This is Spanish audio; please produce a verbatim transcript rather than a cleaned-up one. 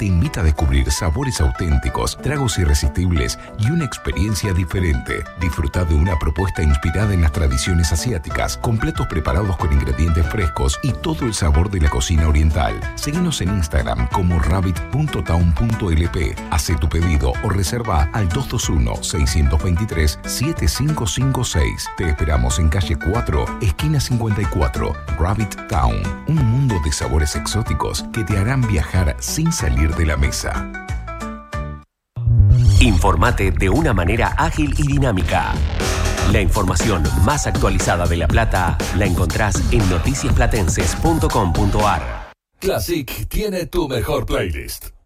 te invita a descubrir sabores auténticos, tragos irresistibles y una experiencia diferente. Disfruta de una propuesta inspirada en las tradiciones asiáticas, con platos preparados con ingredientes frescos y todo el sabor de la cocina oriental. Seguinos en Instagram como rabbit punto town punto l p. Hace tu pedido o reserva al dos dos uno, seis dos tres, siete cinco cinco seis. Te esperamos en calle cuatro, esquina cincuenta y cuatro, Rabbit Town. Un mundo de sabores exóticos que te harán viajar sin salir de la mesa. Informate de una manera ágil y dinámica. La información más actualizada de La Plata la encontrás en noticias platenses punto com punto a r. Classic tiene tu mejor playlist.